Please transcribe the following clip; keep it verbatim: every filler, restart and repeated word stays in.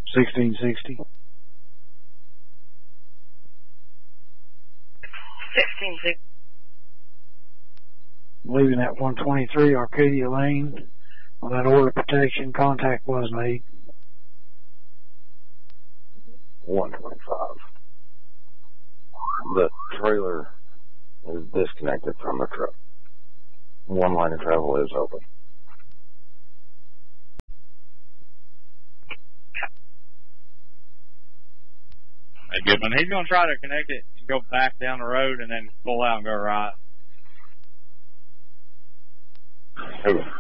sixteen sixty. sixteen sixty. Leaving at one twenty-three Arcadia Lane. On that order of protection, contact was made. one twenty-five. The trailer is disconnected from the truck. One line of travel is open. Hey, Goodman, he's going to try to connect it and go back down the road and then pull out and go right. Okay.